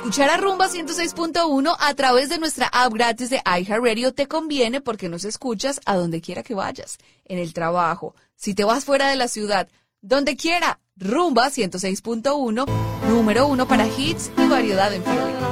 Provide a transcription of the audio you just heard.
Escuchar a Rumba 106.1 a través de nuestra app gratis de iHeartRadio te conviene porque nos escuchas a donde quiera que vayas, en el trabajo, si te vas fuera de la ciudad, donde quiera. Rumba 106.1, número 1 para hits y variedad en Philly.